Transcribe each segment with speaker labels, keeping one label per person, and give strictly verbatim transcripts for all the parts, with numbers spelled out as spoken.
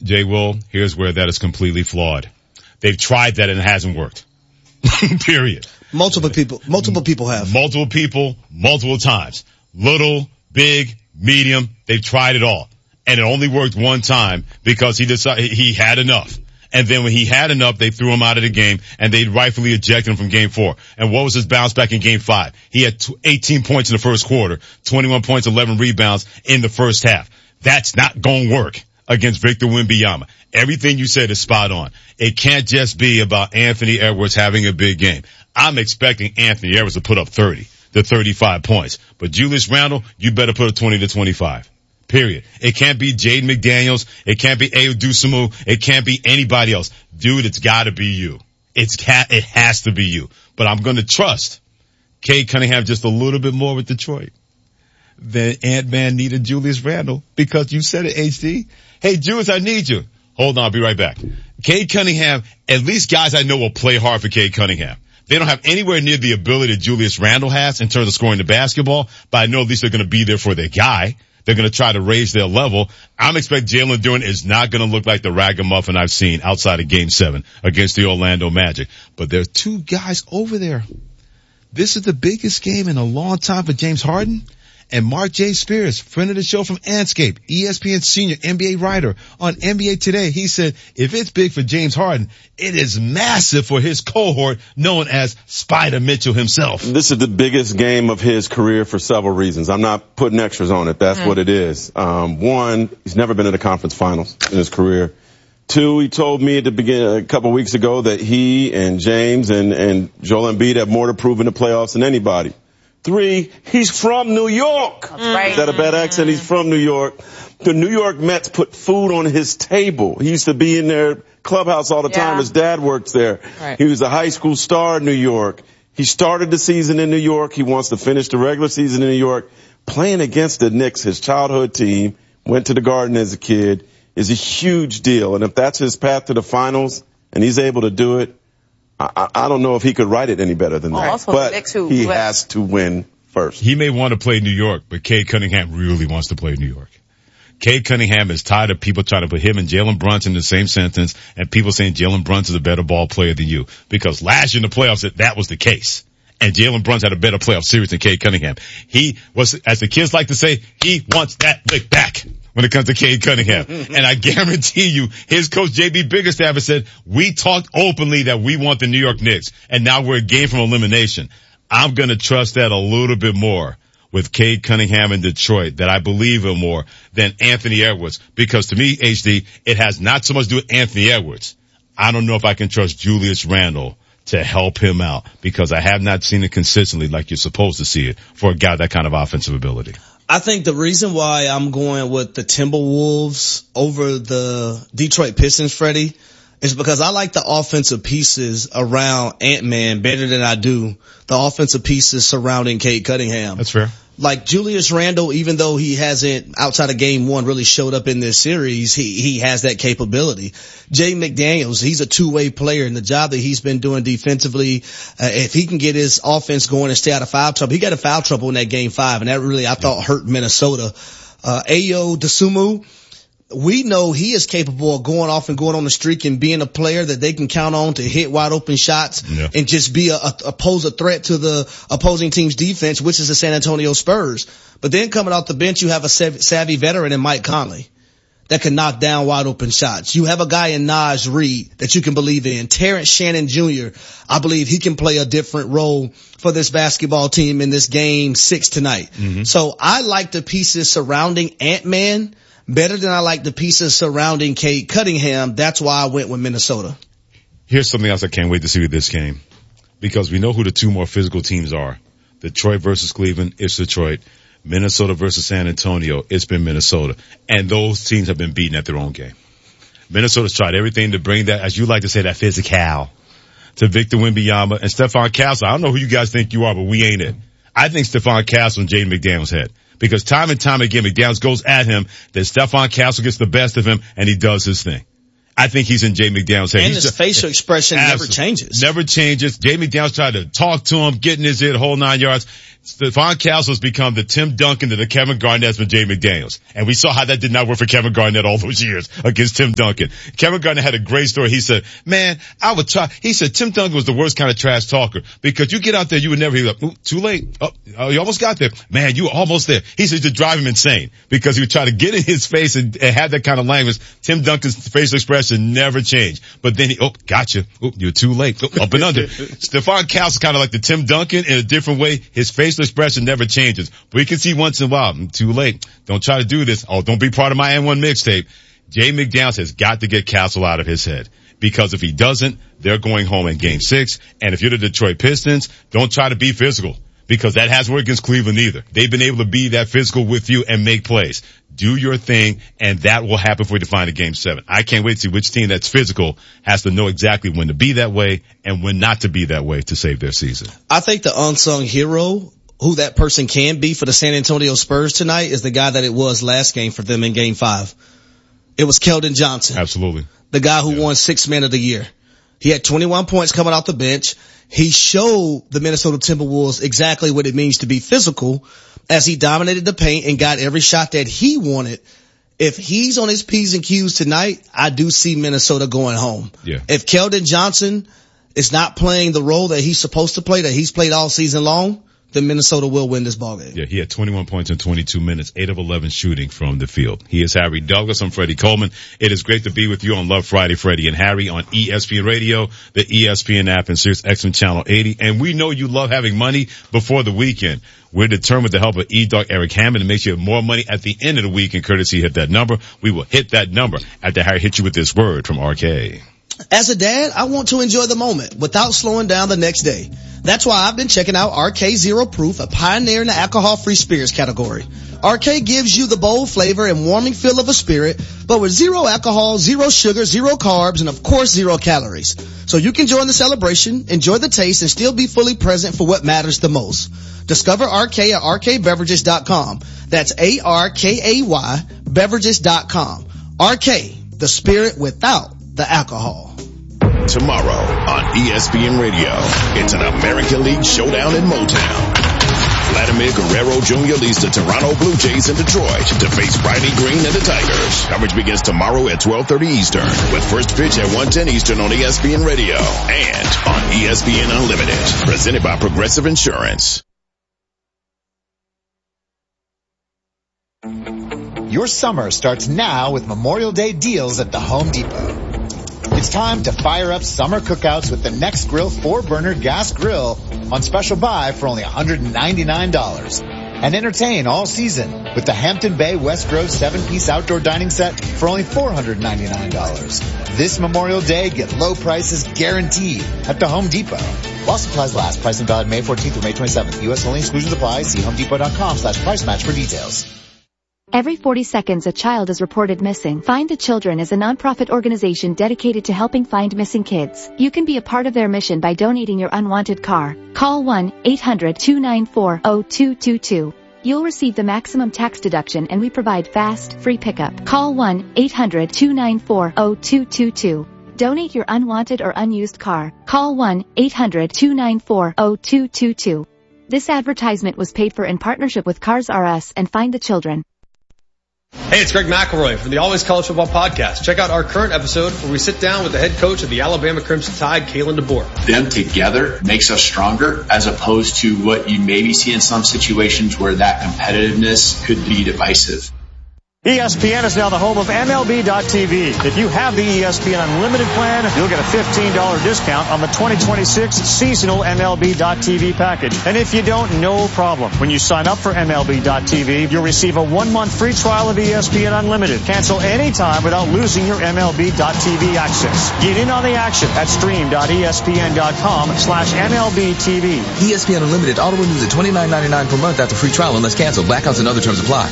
Speaker 1: Jay Will, here's where that is completely flawed. They've tried that and it hasn't worked. Period.
Speaker 2: Multiple people, multiple people have.
Speaker 1: Multiple people, multiple times. Little, big, medium, they've tried it all. And it only worked one time because he decided he had enough. And then when he had enough, they threw him out of the game and they rightfully ejected him from game four. And what was his bounce back in game five? He had eighteen points in the first quarter, twenty-one points, eleven rebounds in the first half. That's not going to work against Victor Wembanyama. Everything you said is spot on. It can't just be about Anthony Edwards having a big game. I'm expecting Anthony Edwards to put up thirty to thirty-five points. But Julius Randle, you better put up twenty to twenty-five. Period. It can't be Jaden McDaniels. It can't be Ayo Dosunmu. It can't be anybody else. Dude, it's gotta be you. It's ca- it has to be you. But I'm gonna trust Cade Cunningham just a little bit more with Detroit than Ant-Man needed Julius Randle because you said it, H D. Hey, Julius, I need you. Hold on, I'll be right back. Cade Cunningham, at least guys I know will play hard for Cade Cunningham. They don't have anywhere near the ability that Julius Randle has in terms of scoring the basketball, but I know at least they're going to be there for their guy. They're going to try to raise their level. I'm expecting Jalen Duren is not going to look like the ragamuffin I've seen outside of Game seven against the Orlando Magic. But there's two guys over there. This is the biggest game in a long time for James Harden. And Mark J. Spears, friend of the show from Anscape, E S P N senior N B A writer on N B A Today, he said, if it's big for James Harden, it is massive for his cohort known as Spider Mitchell himself.
Speaker 3: This is the biggest game of his career for several reasons. I'm not putting extras on it. That's mm. what it is. Um, one, he's never been in the conference finals in his career. Two, he told me at the beginning, a couple of weeks ago that he and James and, and Joel Embiid have more to prove in the playoffs than anybody. Three, he's from New York.
Speaker 4: That's right.
Speaker 3: Is that a bad accent? He's from New York. The New York Mets put food on his table. He used to be in their clubhouse all the time.
Speaker 4: Yeah.
Speaker 3: His dad works there.
Speaker 4: Right.
Speaker 3: He was a high school star in New York. He started the season in New York. He wants to finish the regular season in New York. Playing against the Knicks, his childhood team, went to the Garden as a kid, is a huge deal. And if that's his path to the finals and he's able to do it, I, I don't know if he could write it any better than
Speaker 4: well,
Speaker 3: that.
Speaker 4: Also
Speaker 3: but
Speaker 4: the Knicks who,
Speaker 3: he
Speaker 4: who
Speaker 3: has to win first.
Speaker 1: He may want to play New York, but Cade Cunningham really wants to play New York. Cade Cunningham is tired of people trying to put him and Jalen Brunson in the same sentence and people saying Jalen Brunson is a better ball player than you. Because last year in the playoffs, that, that was the case. And Jalen Brunson had a better playoff series than Cade Cunningham. He was, as the kids like to say, he wants that lick back when it comes to Cade Cunningham. And I guarantee you, his coach J B Bickerstaff has said, we talked openly that we want the New York Knicks, and now we're a game from elimination. I'm going to trust that a little bit more with Cade Cunningham in Detroit, that I believe in more than Anthony Edwards. Because to me, H D, it has not so much to do with Anthony Edwards. I don't know if I can trust Julius Randle to help him out because I have not seen it consistently like you're supposed to see it for a guy that kind of offensive ability.
Speaker 2: I think the reason why I'm going with the Timberwolves over the Detroit Pistons, Freddie, is because I like the offensive pieces around Ant-Man better than I do the offensive pieces surrounding Cade Cunningham.
Speaker 1: That's fair.
Speaker 2: Like Julius Randle, even though he hasn't, outside of game one, really showed up in this series, he, he has that capability. Jay McDaniels, he's a two-way player, and the job that he's been doing defensively, uh, if he can get his offense going and stay out of foul trouble, he got in foul trouble in that game five, and that really, I thought, hurt Minnesota. Uh, Ayo Dosunmu, we know he is capable of going off and going on the streak and being a player that they can count on to hit wide open shots yeah. and just be a, a, a pose a threat to the opposing team's defense, which is the San Antonio Spurs. But then coming off the bench, you have a savvy veteran in Mike Conley that can knock down wide open shots. You have a guy in Naj Reid that you can believe in. Terrence Shannon Junior, I believe he can play a different role for this basketball team in this game six tonight. Mm-hmm. So I like the pieces surrounding Ant-Man better than I like the pieces surrounding Cade Cunningham. That's why I went with Minnesota.
Speaker 1: Here's something else I can't wait to see with this game. Because we know who the two more physical teams are. Detroit versus Cleveland, it's Detroit. Minnesota versus San Antonio, it's been Minnesota. And those teams have been beaten at their own game. Minnesota's tried everything to bring that, as you like to say, that physical to Victor Wembanyama and Stephon Castle. I don't know who you guys think you are, but we ain't it. I think Stephon Castle and Jaden McDaniels head. Because time and time again, McDaniels goes at him, then Stephon Castle gets the best of him, and he does his thing. I think he's in Jay McDaniels' head.
Speaker 2: And
Speaker 1: he's
Speaker 2: his
Speaker 1: just,
Speaker 2: facial expression never changes.
Speaker 1: Never changes. Jay McDaniels tried to talk to him, get in his ear the whole nine yards. Stephon Castle has become the Tim Duncan to the Kevin Garnett's been Jay McDaniels. And we saw how that did not work for Kevin Garnett all those years against Tim Duncan. Kevin Garnett had a great story. He said, man, I would try. He said Tim Duncan was the worst kind of trash talker because you get out there, you would never hear like, ooh, too late. Oh, oh, you almost got there. Man, you were almost there. He said to drive him insane because he would try to get in his face and, and have that kind of language. Tim Duncan's facial expression never changed. But then he, oh, gotcha. Oh, you're too late. Oh, up and under. Stephon Castle kind of like the Tim Duncan in a different way. His facial expression never changes. changes. But we can see once in a while, too late. Don't try to do this. Oh, don't be part of my N one mixtape. Jay McDaniels has got to get Castle out of his head. Because if he doesn't, they're going home in game six. And if you're the Detroit Pistons, don't try to be physical. Because that hasn't worked against Cleveland either. They've been able to be that physical with you and make plays. Do your thing, and that will happen for you to find a game seven. I can't wait to see which team that's physical has to know exactly when to be that way and when not to be that way to save their season.
Speaker 2: I think the unsung hero who that person can be for the San Antonio Spurs tonight is the guy that it was last game for them in game five. It was Keldon Johnson.
Speaker 1: Absolutely.
Speaker 2: The guy who
Speaker 1: yeah.
Speaker 2: won six man of the year. He had twenty-one points coming off the bench. He showed the Minnesota Timberwolves exactly what it means to be physical as he dominated the paint and got every shot that he wanted. If he's on his P's and Q's tonight, I do see Minnesota going home.
Speaker 1: Yeah.
Speaker 2: If Keldon Johnson is not playing the role that he's supposed to play, that he's played all season long, then Minnesota will win this ballgame.
Speaker 1: Yeah, he had twenty-one points in twenty-two minutes, eight of eleven shooting from the field. He is Harry Douglas. I'm Freddie Coleman. It is great to be with you on Love Friday, Freddie and Harry on E S P N Radio, the E S P N app, and Sirius X M Channel eighty. And we know you love having money before the weekend. We're determined with the help of E-Dog Eric Hammond to make sure you have more money at the end of the week, and courtesy hit that number. We will hit that number after Harry hits you with this word from R K.
Speaker 2: As a dad, I want to enjoy the moment without slowing down the next day. That's why I've been checking out R K Zero Proof, a pioneer in the alcohol-free spirits category. R K gives you the bold flavor and warming feel of a spirit, but with zero alcohol, zero sugar, zero carbs, and of course zero calories. So you can join the celebration, enjoy the taste, and still be fully present for what matters the most. Discover R K at R K beverages dot com. That's A R K A Y beverages dot com. R K, the spirit without the alcohol.
Speaker 4: Tomorrow on E S P N Radio, it's an American League showdown in Motown. Vladimir Guerrero Junior leads the Toronto Blue Jays in Detroit to face Riley Green and the Tigers. Coverage begins tomorrow at twelve thirty Eastern, with first pitch at one ten Eastern on E S P N Radio and on E S P N Unlimited, presented by Progressive Insurance.
Speaker 5: Your summer starts now with Memorial Day deals at the Home Depot. It's time to fire up summer cookouts with the Nextgrill four burner gas grill on special buy for only one hundred ninety-nine dollars. And entertain all season with the Hampton Bay West Grove seven piece outdoor dining set for only four hundred ninety-nine dollars. This Memorial Day, get low prices guaranteed at the Home Depot. While supplies last, pricing valid May fourteenth through May twenty-seventh. U S only, exclusions apply. See homedepot.com slash price match for details.
Speaker 6: Every forty seconds a child is reported missing. Find the Children is a nonprofit organization dedicated to helping find missing kids. You can be a part of their mission by donating your unwanted car. Call one eight hundred two nine four zero two two two. You'll receive the maximum tax deduction and we provide fast, free pickup. Call one eight hundred two nine four zero two two two. Donate your unwanted or unused car. Call one eight hundred two nine four zero two two two. This advertisement was paid for in partnership with Cars R Us and Find the Children.
Speaker 7: Hey, it's Greg McElroy from the Always College Football Podcast. Check out our current episode where we sit down with the head coach of the Alabama Crimson Tide, Kalen DeBoer.
Speaker 8: Them together makes us stronger, as opposed to what you maybe see in some situations where that competitiveness could be divisive.
Speaker 9: E S P N is now the home of M L B dot T V. If you have the E S P N Unlimited plan, you'll get a fifteen dollars discount on the twenty twenty-six seasonal M L B dot T V package. And if you don't, no problem. When you sign up for M L B dot T V, you'll receive a one-month free trial of E S P N Unlimited. Cancel anytime without losing your M L B dot T V access. Get in on the action at stream dot E S P N dot com slash M L B T V.
Speaker 10: E S P N Unlimited auto renews at twenty-nine ninety-nine per month after free trial unless canceled. Blackouts and other terms apply.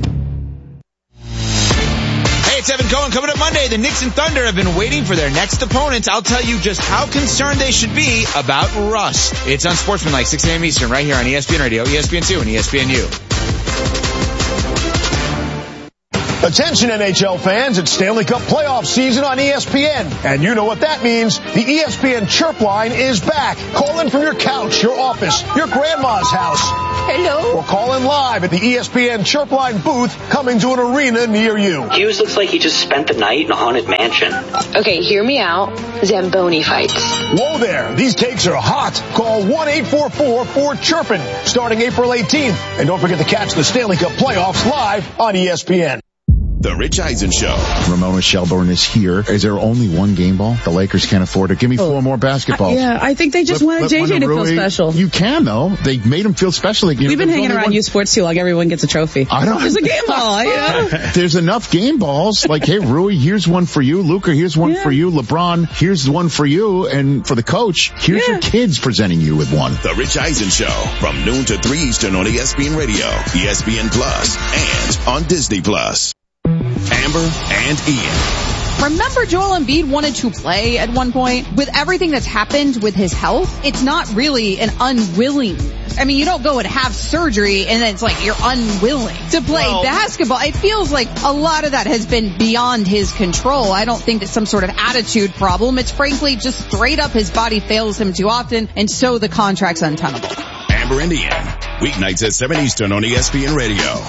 Speaker 11: It's Evan Cohen. Coming up Monday, the Knicks and Thunder have been waiting for their next opponents. I'll tell you just how concerned they should be about rust. It's Unsportsmanlike, six a.m. Eastern, right here on E S P N Radio, E S P N two, and E S P N U.
Speaker 12: Attention N H L fans, it's Stanley Cup playoff season on E S P N. And you know what that means. The E S P N Chirp line is back. Call in from your couch, your office, your grandma's house.
Speaker 13: Hello.
Speaker 12: Or call in live at the E S P N Chirp line booth coming to an arena near you.
Speaker 13: Hughes looks like he just spent the night in a haunted mansion.
Speaker 14: Okay, hear me out. Zamboni fights.
Speaker 12: Whoa there. These takes are hot. Call one eight four four four chirpin starting April eighteenth. And don't forget to catch the Stanley Cup playoffs live on E S P N.
Speaker 4: The Rich Eisen Show.
Speaker 15: Ramona Shelburne is here. Is there only one game ball? The Lakers can't afford it. Give me four more basketballs.
Speaker 16: Yeah, I think they just
Speaker 15: Let-
Speaker 16: wanted
Speaker 15: let
Speaker 16: J J to
Speaker 15: Rui-
Speaker 16: feel special.
Speaker 15: You can, though. They made him feel special. Like, you
Speaker 16: We've
Speaker 15: know,
Speaker 16: been
Speaker 15: there's
Speaker 16: hanging
Speaker 15: only
Speaker 16: around
Speaker 15: one-
Speaker 16: U Sports too, like everyone gets a trophy.
Speaker 15: I don't.
Speaker 16: There's a game ball, you know?
Speaker 15: There's enough game balls. Like, hey, Rui, here's one for you. Luka, here's one
Speaker 16: Yeah.
Speaker 15: for you. LeBron, here's one for you. And for the coach, here's
Speaker 16: Yeah.
Speaker 15: your kids presenting you with one.
Speaker 4: The Rich Eisen Show from noon to three Eastern on E S P N Radio, E S P N Plus, and on Disney Plus. Amber and Ian.
Speaker 17: Remember Joel Embiid wanted to play at one point? With everything that's happened with his health, it's not really an unwilling. I mean, you don't go and have surgery and then it's like you're unwilling to play
Speaker 18: Well,
Speaker 17: basketball. It feels like a lot of that has been beyond his control. I don't think it's some sort of attitude problem. It's frankly just straight up his body fails him too often, and so the contract's untenable.
Speaker 4: Amber and Ian. Weeknights at seven Eastern on E S P N Radio.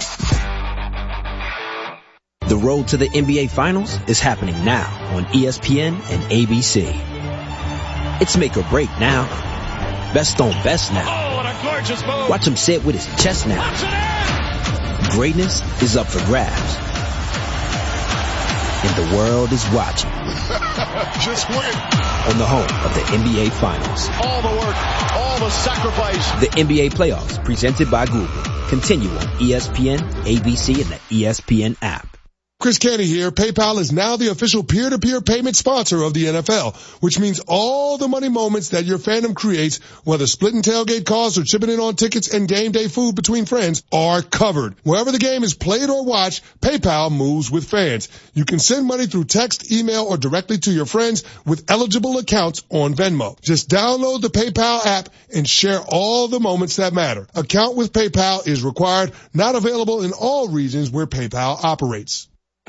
Speaker 18: The road to the N B A Finals is happening now on E S P N and A B C. It's make or break now. Best on best now.
Speaker 19: Oh, what a gorgeous move.
Speaker 18: Watch him sit with his chest now. Greatness is up for grabs. And the world is watching.
Speaker 12: Just win.
Speaker 18: On the home of the N B A Finals.
Speaker 12: All the work, all the sacrifice.
Speaker 18: The N B A Playoffs, presented by Google. Continue on E S P N, A B C, and the E S P N app.
Speaker 20: Chris Canty here. PayPal is now the official peer-to-peer payment sponsor of the N F L, which means all the money moments that your fandom creates, whether splitting tailgate costs or chipping in on tickets and game day food between friends, are covered. Wherever the game is played or watched, PayPal moves with fans. You can send money through text, email, or directly to your friends with eligible accounts on Venmo. Just download the PayPal app and share all the moments that matter. Account with PayPal is required, not available in all regions where PayPal operates.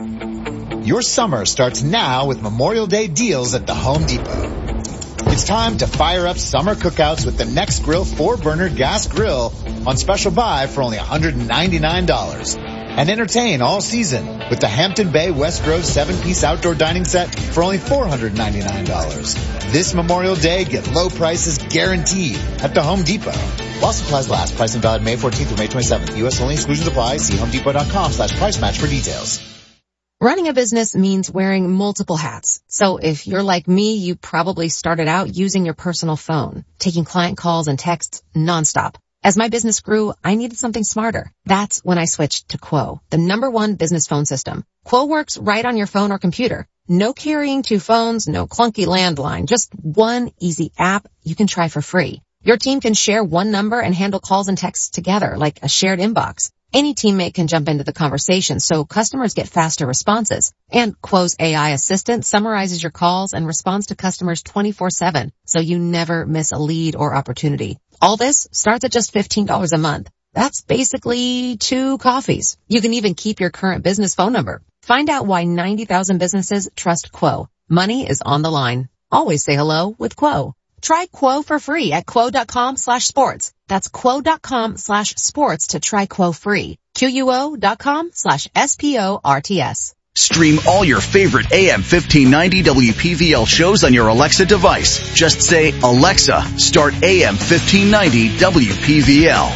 Speaker 5: Your summer starts now with Memorial Day deals at the Home Depot. It's time to fire up summer cookouts with the Next Grill four burner gas grill on special buy for only one hundred ninety-nine dollars. And entertain all season with the Hampton Bay West Grove seven piece outdoor dining set for only four hundred ninety-nine dollars. This Memorial Day, get low prices guaranteed at the Home Depot. While supplies last, price and valid May fourteenth through May twenty-seventh. U S only, exclusions apply. See homedepot.com slash price match for details.
Speaker 21: Running a business means wearing multiple hats. So if you're like me, you probably started out using your personal phone, taking client calls and texts nonstop. As my business grew, I needed something smarter. That's when I switched to Quo, the number one business phone system. Quo works right on your phone or computer. No carrying two phones, no clunky landline, just one easy app you can try for free. Your team can share one number and handle calls and texts together like a shared inbox. Any teammate can jump into the conversation, so customers get faster responses. And Quo's A I assistant summarizes your calls and responds to customers twenty-four seven, so you never miss a lead or opportunity. All this starts at just fifteen dollars a month. That's basically two coffees. You can even keep your current business phone number. Find out why ninety thousand businesses trust Quo. Money is on the line. Always say hello with Quo. Try Quo for free at quo.com slash sports. That's quo.com slash sports to try Quo free. Q-U-O.com slash S-P-O-R-T-S.
Speaker 22: Stream all your favorite A M fifteen ninety W P V L shows on your Alexa device. Just say, Alexa, start A M fifteen ninety W P V L.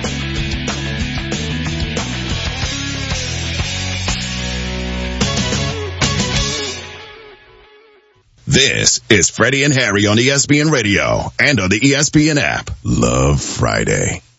Speaker 4: This is Freddie and Harry on E S P N Radio and on the E S P N app. Love Friday.